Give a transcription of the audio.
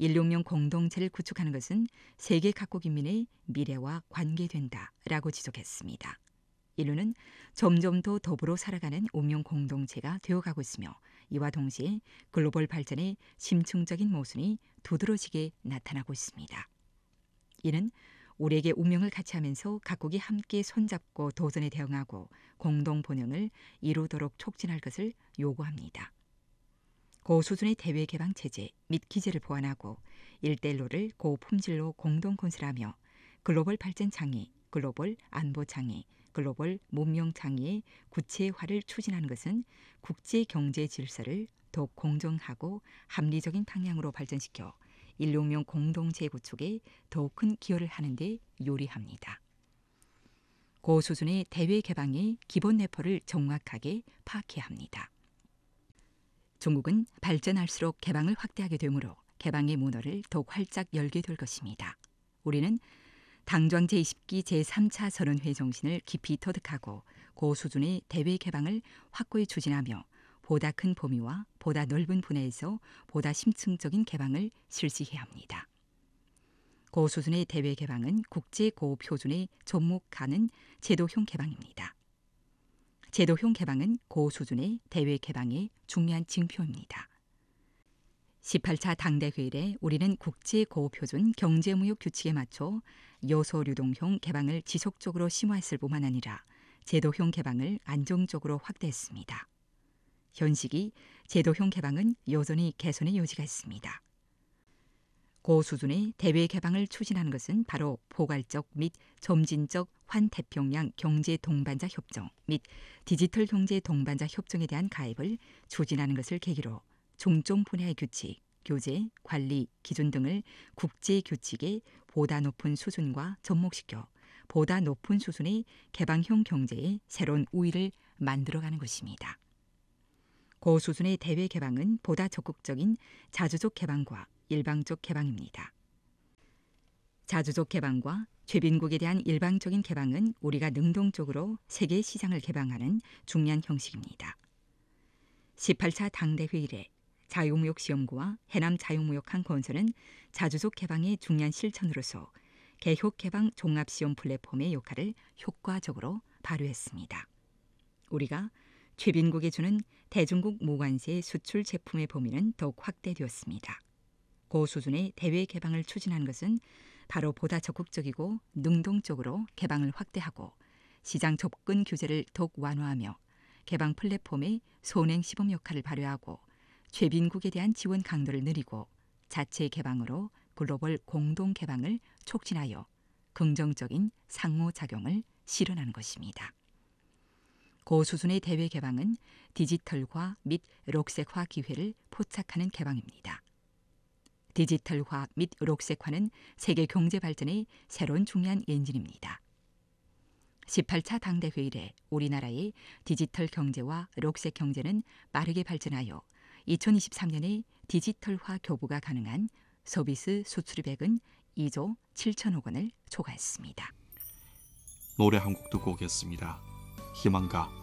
인류혁명 공동체를 구축하는 것은 세계 각국 인민의 미래와 관계된다라고 지적했습니다. 인류는 점점 더 더불어 살아가는 운명 공동체가 되어가고 있으며 이와 동시에 글로벌 발전의 심층적인 모순이 두드러지게 나타나고 있습니다. 이는 우리에게 운명을 같이 하면서 각국이 함께 손잡고 도전에 대응하고 공동 번영을 이루도록 촉진할 것을 요구합니다. 고수준의 대외 개방 체제 및 기제를 보완하고 1대1로를 고품질로 공동 건설하며 글로벌 발전 창의, 글로벌 안보 창의, 글로벌 문명 창의의 구체화를 추진하는 것은 국제 경제 질서를 더욱 공정하고 합리적인 방향으로 발전시켜 인류혁명 공동체 구축에 더욱 큰 기여를 하는 데 요리합니다. 고수준의 대외 개방의 기본 내포를 정확하게 파악해야 합니다. 중국은 발전할수록 개방을 확대하게 되므로 개방의 문호를 더욱 활짝 열게 될 것입니다. 우리는 당정 제20기 제3차 선언회 정신을 깊이 터득하고 고수준의 대외 개방을 확고히 추진하며 보다 큰 범위와 보다 넓은 분야에서 보다 심층적인 개방을 실시해야 합니다. 고수준의 대외 개방은 국제 고표준에 접목하는 제도형 개방입니다. 제도형 개방은 고수준의 대외 개방의 중요한 징표입니다. 18차 당대회의에 우리는 국제 고표준 경제무역 규칙에 맞춰 요소류동형 개방을 지속적으로 심화했을 뿐만 아니라 제도형 개방을 안정적으로 확대했습니다. 현 시기 제도형 개방은 여전히 개선의 여지가 있습니다. 고수준의 대외 개방을 추진하는 것은 바로 포괄적 및 점진적 환태평양 경제 동반자 협정 및 디지털 경제 동반자 협정에 대한 가입을 추진하는 것을 계기로 중점 분야의 규칙, 교제, 관리, 기준 등을 국제 규칙의 보다 높은 수준과 접목시켜 보다 높은 수준의 개방형 경제의 새로운 우위를 만들어가는 것입니다. 고수준의 대외 개방은 보다 적극적인 자주적 개방과 일방적 개방입니다. 자주적 개방과 최빈국에 대한 일방적인 개방은 우리가 능동적으로 세계 시장을 개방하는 중요한 형식입니다. 18차 당대회의 이래 자유무역시험구와 해남 자유무역항 건설은 자주적 개방의 중요한 실천으로서 개혁개방 종합시험 플랫폼의 역할을 효과적으로 발휘했습니다. 우리가 최빈국에 주는 대중국 무관세 수출 제품의 범위는 더욱 확대되었습니다. 고수준의 대외 개방을 추진하는 것은 바로 보다 적극적이고 능동적으로 개방을 확대하고 시장 접근 규제를 더욱 완화하며 개방 플랫폼의 선행시범 역할을 발휘하고 최빈국에 대한 지원 강도를 늘리고 자체 개방으로 글로벌 공동 개방을 촉진하여 긍정적인 상호작용을 실현하는 것입니다. 고수준의 대외 개방은 디지털화 및 록색화 기회를 포착하는 개방입니다. 디지털화 및 록색화는 세계 경제 발전의 새로운 중요한 엔진입니다. 18차 당대회의 이래 우리나라의 디지털 경제와 록색 경제는 빠르게 발전하여 2023년에 디지털화 교부가 가능한 서비스 수출입액은 2조 7천억 원을 초과했습니다. 노래 한 곡 듣고 오겠습니다. 희망가